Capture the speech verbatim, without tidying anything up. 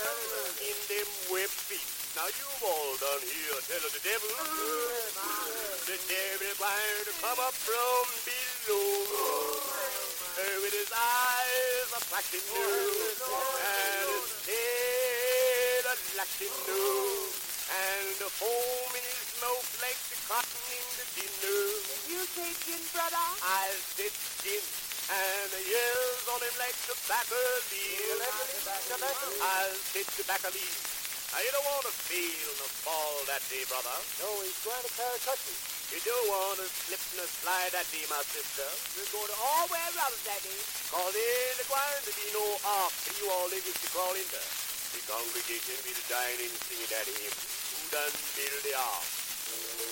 in them web feet. Now you've all done here tell of the devil. The devil trying to come up from below. Uh, with his eyes a flashing new, and his tail a lashing new, and the foam in his mouth like the cotton in the dinner. You say gin, brother? I said gin, and the yells on him like tobacco leaves. I said tobacco leaves. Now you don't want to feel no fall that day, brother. No, he's going to Paracutchee. You don't want to slip and slide that day, my sister. We're going to all wear rubbers that day. Cause there ain't going to be no ark for you all niggas to crawl into. The congregation will join in singing that hymn. Who done build the ark?